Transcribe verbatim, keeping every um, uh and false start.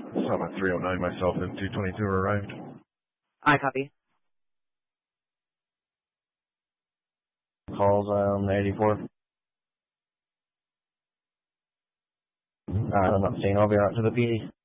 Saw my three oh nine myself and two twenty-two arrived. I copy. Calls on eighty-four. Uh, I'm not seeing. I'll be out to the P D.